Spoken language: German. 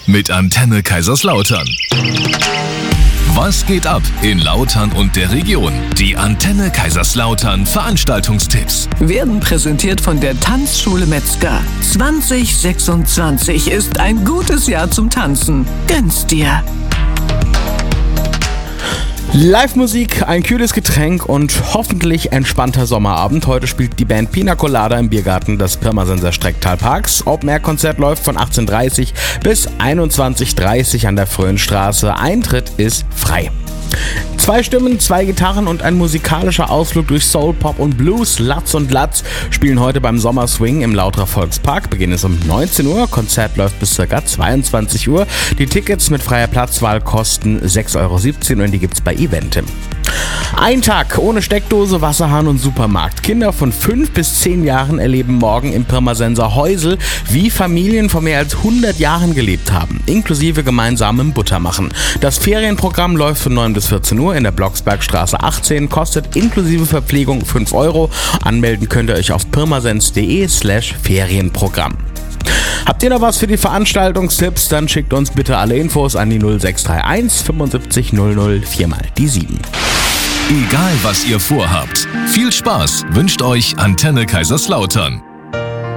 mit Antenne Kaiserslautern. Was geht ab in Lautern und der Region? Die Antenne Kaiserslautern Veranstaltungstipps werden präsentiert von der Tanzschule Metzger. 2026 ist ein gutes Jahr zum Tanzen. Gönn's dir! Live-Musik, ein kühles Getränk und hoffentlich entspannter Sommerabend. Heute spielt die Band Pina Colada im Biergarten des Pirmasenser Strecktalparks. Open-Air-Konzert läuft von 18:30 bis 21:30 an der Fröhnstraße. Eintritt ist frei. 2 Stimmen, 2 Gitarren und ein musikalischer Ausflug durch Soul, Pop und Blues. Latz und Latz spielen heute beim Sommerswing im Lauterer Volkspark. Beginn ist um 19 Uhr, Konzert läuft bis ca. 22 Uhr. Die Tickets mit freier Platzwahl kosten 6,17 € und die gibt's bei Eventim. Ein Tag ohne Steckdose, Wasserhahn und Supermarkt. Kinder von 5 bis 10 Jahren erleben morgen im Pirmasenser Heusel, wie Familien vor mehr als 100 Jahren gelebt haben, inklusive gemeinsamem Buttermachen. Das Ferienprogramm läuft von 9 bis 14 Uhr in der Blocksbergstraße 18, kostet inklusive Verpflegung 5 €. Anmelden könnt ihr euch auf pirmasens.de/Ferienprogramm. Habt ihr noch was für die Veranstaltungstipps? Dann schickt uns bitte alle Infos an die 0631 75 00 4 die 7. Egal was ihr vorhabt, viel Spaß wünscht euch Antenne Kaiserslautern.